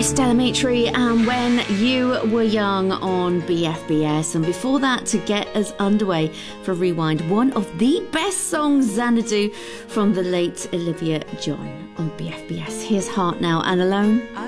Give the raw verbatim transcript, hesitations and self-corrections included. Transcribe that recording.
Stella Mitri and When You Were Young on B F B S. And before that, to get us underway for Rewind, one of the best songs Xanadu from the late Olivia John on B F B S. Here's Heart Now and Alone.